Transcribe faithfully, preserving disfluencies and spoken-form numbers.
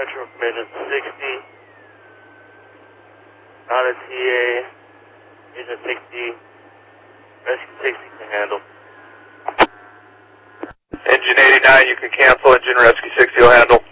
Metro from engine sixty. Not a T A. Engine sixty. Rescue sixty can handle. Engine eighty-nine, you can cancel. Engine Rescue sixty will handle.